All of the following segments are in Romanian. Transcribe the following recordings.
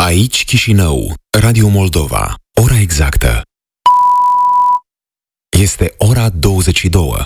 Aici Chișinău, Radio Moldova. Ora exactă este ora 22.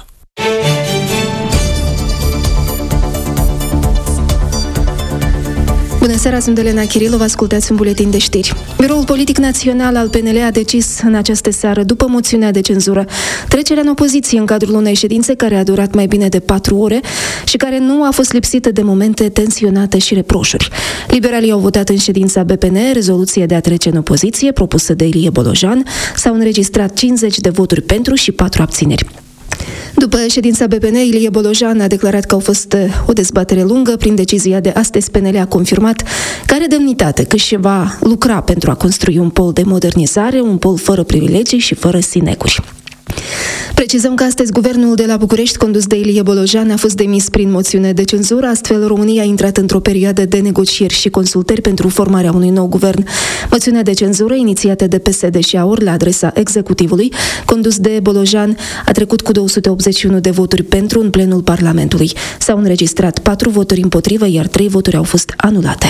Bună seara, sunt Elena Chirilov, ascultați un buletin de știri. Biroul Politic Național al PNL a decis în această seară, după moțiunea de cenzură, trecerea în opoziție în cadrul unei ședințe care a durat mai bine de 4 ore și care nu a fost lipsită de momente tensionate și reproșuri. Liberalii au votat în ședința BPN rezoluția de a trece în opoziție, propusă de Ilie Bolojan. S-au înregistrat 50 de voturi pentru și 4 abțineri. După ședința BPN, Ilie Bolojan a declarat că a fost o dezbatere lungă. Prin decizia de astăzi, PNL a confirmat că are demnitate, că își va lucra pentru a construi un pol de modernizare, un pol fără privilegii și fără sinecuri. Precizăm că astăzi guvernul de la București, condus de Ilie Bolojan, a fost demis prin moțiune de cenzură. Astfel, România a intrat într-o perioadă de negocieri și consultări pentru formarea unui nou guvern. Moțiunea de cenzură, inițiată de PSD și AUR la adresa executivului, condus de Bolojan, a trecut cu 281 de voturi pentru în plenul Parlamentului. S-au înregistrat 4 voturi împotrivă, iar 3 voturi au fost anulate.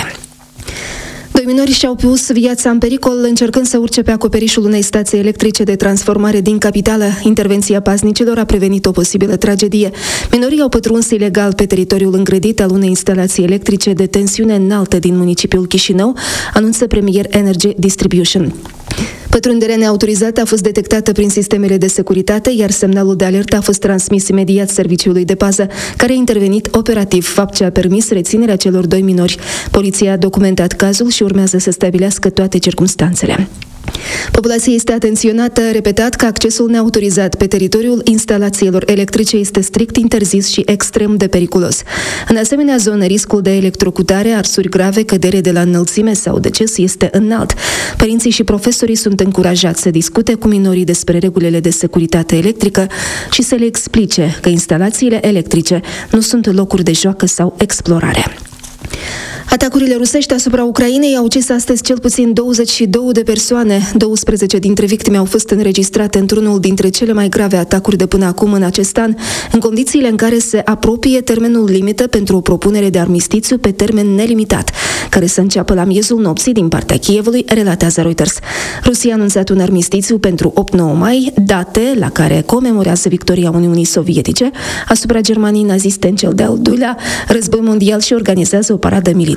2 minori și-au pus viața în pericol încercând să urce pe acoperișul unei stații electrice de transformare din capitală. Intervenția paznicilor a prevenit o posibilă tragedie. Minorii au pătruns ilegal pe teritoriul îngrădit al unei instalații electrice de tensiune înaltă din municipiul Chișinău, anunță Premier Energy Distribution. Pătrunderea neautorizată a fost detectată prin sistemele de securitate, iar semnalul de alertă a fost transmis imediat serviciului de pază, care a intervenit operativ, fapt ce a permis reținerea celor 2 minori. Poliția a documentat cazul și urmează să stabilească toate circumstanțele. Populația este atenționată, repetat, că accesul neautorizat pe teritoriul instalațiilor electrice este strict interzis și extrem de periculos. În asemenea zonă, riscul de electrocutare, arsuri grave, cădere de la înălțime sau deces este înalt. Părinții și profesorii sunt încurajați să discute cu minorii despre regulile de securitate electrică și să le explice că instalațiile electrice nu sunt locuri de joacă sau explorare. Atacurile rusești asupra Ucrainei au ucis astăzi cel puțin 22 de persoane. 12 dintre victime au fost înregistrate într-unul dintre cele mai grave atacuri de până acum în acest an, în condițiile în care se apropie termenul limită pentru o propunere de armistițiu pe termen nelimitat, care să înceapă la miezul nopții din partea Kievului, relatează Reuters. Rusia a anunțat un armistițiu pentru 8-9 mai, date la care comemorează victoria Uniunii Sovietice asupra Germaniei naziste în cel de-al doilea război mondial și organizează o paradă militară.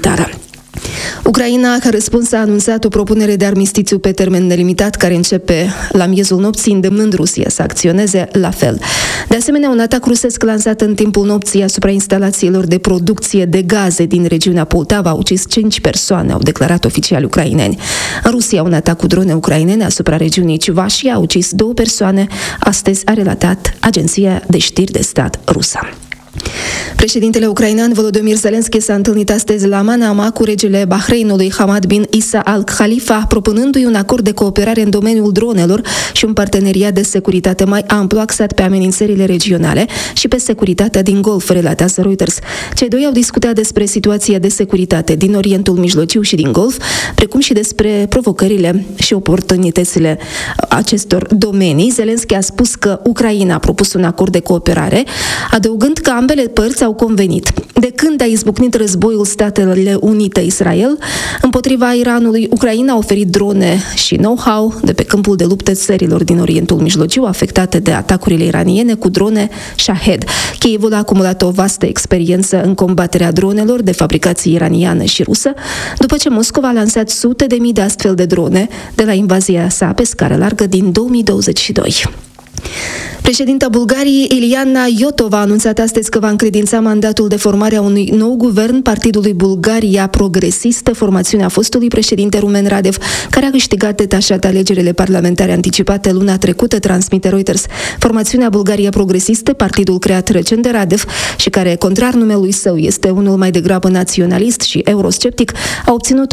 Ucraina, ca răspuns, a anunțat o propunere de armistițiu pe termen nelimitat care începe la miezul nopții, îndemnând Rusia să acționeze la fel. De asemenea, un atac rusesc lansat în timpul nopții asupra instalațiilor de producție de gaze din regiunea Poltava a ucis 5 persoane, au declarat oficiali ucraineni. În Rusia, un atac cu drone ucrainene asupra regiunii Ciuvașia a ucis 2 persoane, astăzi a relatat agenția de știri de stat rusă. Președintele ucrainean Volodymyr Zelensky s-a întâlnit astăzi la Manama cu regele Bahreinului Hamad bin Isa Al Khalifa, propunându-i un acord de cooperare în domeniul dronelor și un parteneriat de securitate mai amplu axat pe amenințările regionale și pe securitatea din Golf, relatează Reuters. Cei doi au discutat despre situația de securitate din Orientul Mijlociu și din Golf, precum și despre provocările și oportunitățile acestor domenii. Zelensky a spus că Ucraina a propus un acord de cooperare, adăugând că ambele părți au convenit. De când a izbucnit războiul Statele Unite-Israel împotriva Iranului, Ucraina a oferit drone și know-how de pe câmpul de luptă țărilor din Orientul Mijlociu afectate de atacurile iraniene cu drone Shahed. Kievul a acumulat o vastă experiență în combaterea dronelor de fabricație iraniană și rusă, după ce Moscova a lansat sute de mii de astfel de drone de la invazia sa pe scară largă din 2022. Președinta Bulgariei, Iliana Iotova, a anunțat astăzi că va încredința mandatul de formare a unui nou guvern partidului Bulgaria Progresistă, formațiunea fostului președinte Rumen Radev, care a câștigat detașat alegerile parlamentare anticipate luna trecută, transmite Reuters. Formațiunea Bulgaria Progresistă, partidul creat recent de Radev și care, contrar numelui său, este unul mai degrabă naționalist și eurosceptic, a obținut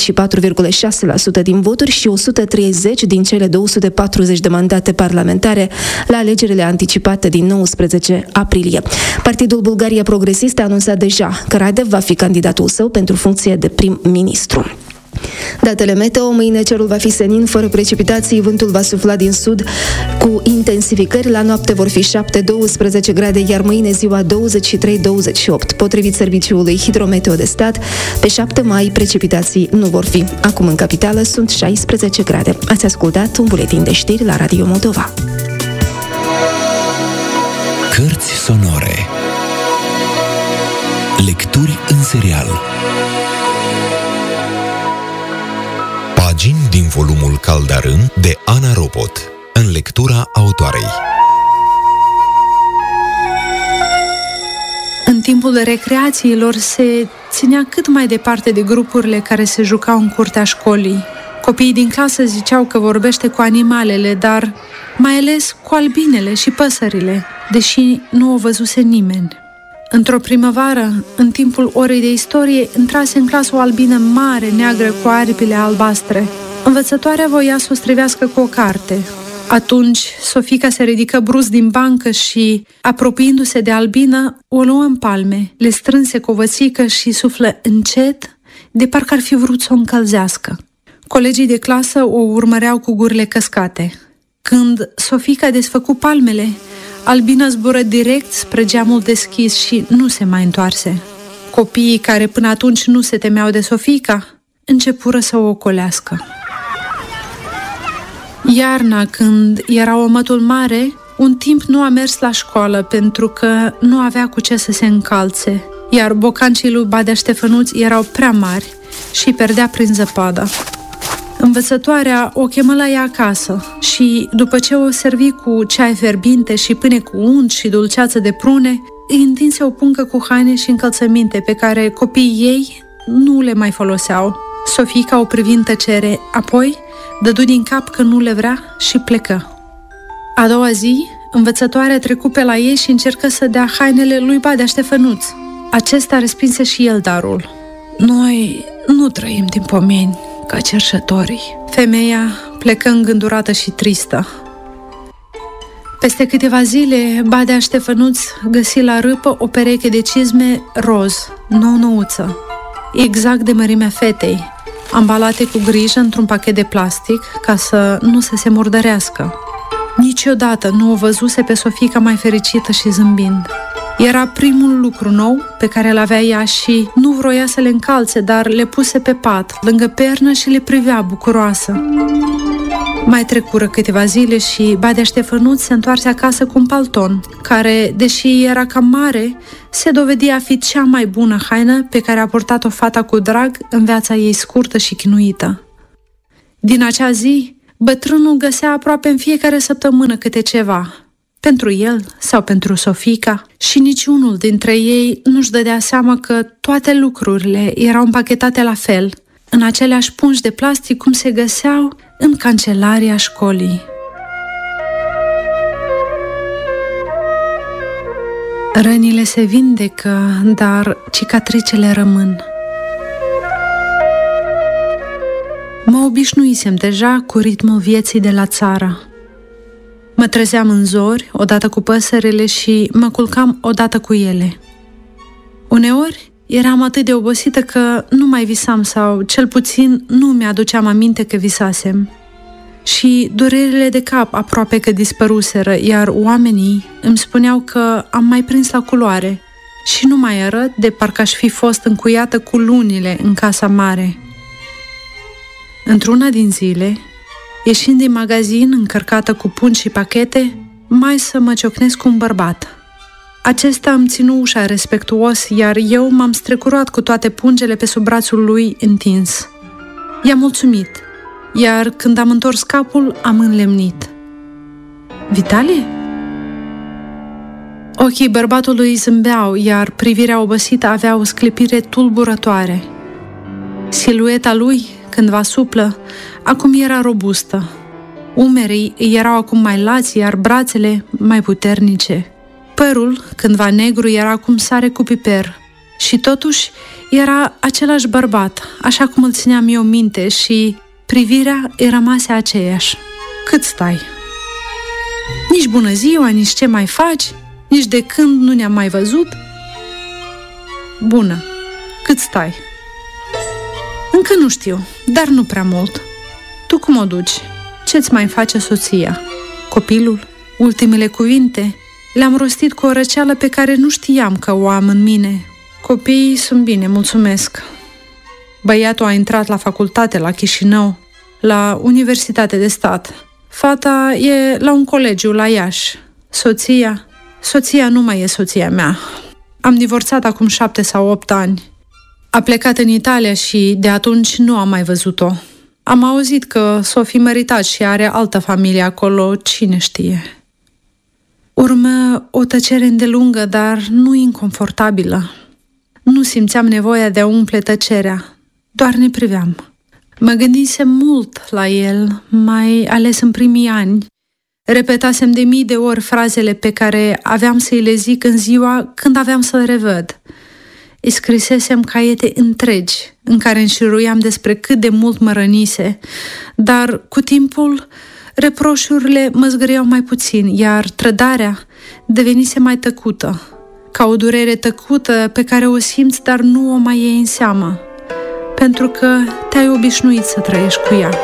44,6% din voturi și 130 din cele 240 de mandate parlamentare la alegerile anticipate din 19 aprilie. Partidul Bulgaria Progresistă a anunțat deja că Radev va fi candidatul său pentru funcție de prim-ministru. Datele meteo: mâine cerul va fi senin, fără precipitații, vântul va sufla din sud cu intensificări, la noapte vor fi 7-12 grade, iar mâine ziua 23-28. Potrivit Serviciului Hidrometeo de Stat, pe 7 mai precipitații nu vor fi. Acum în capitală sunt 16 grade. Ați ascultat un buletin de știri la Radio Moldova. Cărți sonore. Lecturi în serial. Pagini din volumul Caldarâm de Ana Ropot, în lectura autoarei. În timpul recreațiilor se ținea cât mai departe de grupurile care se jucau în curtea școlii. Copiii din clasă ziceau că vorbește cu animalele, dar mai ales cu albinele și păsările, deși nu o văzuse nimeni. Într-o primăvară, în timpul orei de istorie, intrase în clasă o albină mare, neagră, cu aripile albastre. Învățătoarea voia să o strivească cu o carte. Atunci, Sofica se ridică brusc din bancă și, apropiindu-se de albină, o luă în palme, le strânse cu o vățică și suflă încet, de parcă ar fi vrut să o încălzească. Colegii de clasă o urmăreau cu gurile căscate. Când Sofica desfăcu palmele, albina zbură direct spre geamul deschis și nu se mai întoarse. Copiii, care până atunci nu se temeau de Sofica, începură să o ocolească. Iarna, când era omătul mare, un timp nu a mers la școală pentru că nu avea cu ce să se încalțe, iar bocancii lui Badea Ștefănuț erau prea mari și perdea prin zăpadă. Învățătoarea o chemă la ea acasă și, după ce o servi cu ceai fierbinte și pâine cu unt și dulceață de prune, îi întinse o pungă cu haine și încălțăminte pe care copiii ei nu le mai foloseau. Sofica o privi în tăcere, apoi dădu din cap că nu le vrea și plecă. A doua zi, învățătoarea trecu pe la ei și încercă să dea hainele lui Badea Ștefănuț. Acesta respinse și el darul. Noi nu trăim din pomeni ca cerșătorii. Femeia plecă îngândurată și tristă. Peste câteva zile, Badea Ștefănuț găsi la râpă o pereche de cizme roz, nou-nouță, exact de mărimea fetei, ambalate cu grijă într-un pachet de plastic ca să nu se murdărească. Niciodată nu o văzuse pe Sofica mai fericită și zâmbind. Era primul lucru nou pe care îl avea ea și nu vroia să le încalțe, dar le puse pe pat, lângă pernă și le privea bucuroasă. Mai trecură câteva zile și Badea Ștefănuț se întoarse acasă cu un palton, care, deși era cam mare, se dovedi a fi cea mai bună haină pe care a purtat-o fata cu drag în viața ei scurtă și chinuită. Din acea zi, bătrânul găsea aproape în fiecare săptămână câte ceva, pentru el sau pentru Sofica, și niciunul dintre ei nu-și dădea seama că toate lucrurile erau împachetate la fel, în aceleași pungi de plastic cum se găseau în cancelaria școlii. Rănile se vindecă, dar cicatricele rămân. Mă obișnuisem deja cu ritmul vieții de la țară. Mă trezeam în zori, odată cu păsările, și mă culcam odată cu ele. Uneori eram atât de obosită că nu mai visam sau, cel puțin, nu mi-aduceam aminte că visasem. Și durerile de cap aproape că dispăruseră, iar oamenii îmi spuneau că am mai prins la culoare și nu mai arăt de parcă aș fi fost încuiată cu lunile în casa mare. Într-una din zile, ieșind din magazin încărcată cu pungi și pachete, mai să mă ciocnesc cu un bărbat. Acesta îmi ținu ușa respectuos, iar eu m-am strecurat cu toate pungele pe sub brațul lui întins. I-am mulțumit, iar când am întors capul, am înlemnit. Vitalie? Ochii bărbatului zâmbeau, iar privirea obosită avea o sclipire tulburătoare. Silueta lui, cândva suplă, acum era robustă. Umerii erau acum mai lați, iar brațele mai puternice. Părul, cândva negru, era acum sare cu piper. Și totuși era același bărbat, așa cum îl țineam eu minte, și privirea îi rămase aceeași. Cât stai? Nici bună ziua, nici ce mai faci, nici de când nu ne-am mai văzut? Bună, cât stai? În Încă nu știu, dar nu prea mult. Tu cum o duci? Ce-ți mai face soția? Copilul? Ultimele cuvinte le-am rostit cu o răceală pe care nu știam că o am în mine. Copiii sunt bine, mulțumesc. Băiatul a intrat la facultate la Chișinău, la Universitate de Stat. Fata e la un colegiu la Iași. Soția nu mai e soția mea. Am divorțat acum 7 sau 8 ani. A plecat în Italia și de atunci nu am mai văzut-o. Am auzit că s-o fi măritat și are altă familie acolo, cine știe. Urmă o tăcere îndelungă, dar nu inconfortabilă. Nu simțeam nevoia de a umple tăcerea, doar ne priveam. Mă gândisem mult la el, mai ales în primii ani. Repetasem de mii de ori frazele pe care aveam să-i le zic în ziua când aveam să-l revăd. Îi scrisesem caiete întregi în care înșiruiam despre cât de mult mă rănise, dar cu timpul reproșurile mă zgâriau mai puțin, iar trădarea devenise mai tăcută, ca o durere tăcută pe care o simți, dar nu o mai iei în seamă, pentru că te-ai obișnuit să trăiești cu ea.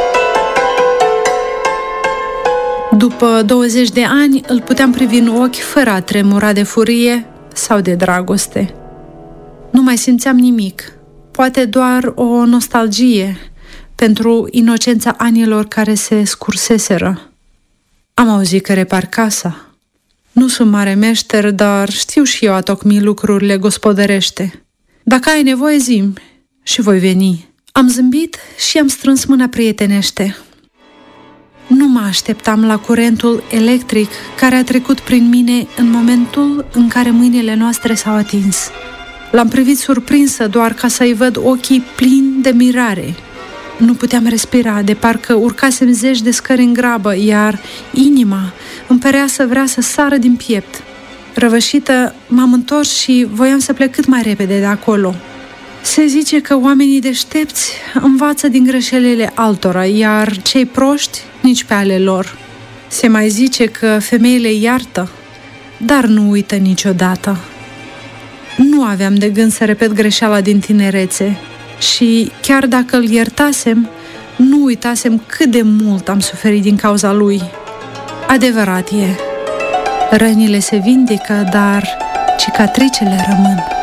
După 20 de ani îl puteam privi în ochi fără a tremura de furie sau de dragoste. Nu mai simțeam nimic, poate doar o nostalgie pentru inocența anilor care se scurseseră. Am auzit că repar casa. Nu sunt mare meșter, dar știu și eu a tocmi lucrurile gospodărește. Dacă ai nevoie, zi-mi și voi veni. Am zâmbit și am strâns mâna prietenește. Nu mă așteptam la curentul electric care a trecut prin mine în momentul în care mâinile noastre s-au atins. L-am privit surprinsă doar ca să-i văd ochii plini de mirare. Nu puteam respira, de parcă urcasem zeci de scări în grabă, iar inima îmi părea să vrea să sară din piept. Răvășită, m-am întors și voiam să plec cât mai repede de acolo. Se zice că oamenii deștepți învață din greșelile altora, iar cei proști nici pe ale lor. Se mai zice că femeile iartă, dar nu uită niciodată. Nu aveam de gând să repet greșeala din tinerețe și, chiar dacă îl iertasem, nu uitasem cât de mult am suferit din cauza lui. Adevărat e, rănile se vindecă, dar cicatricele rămân.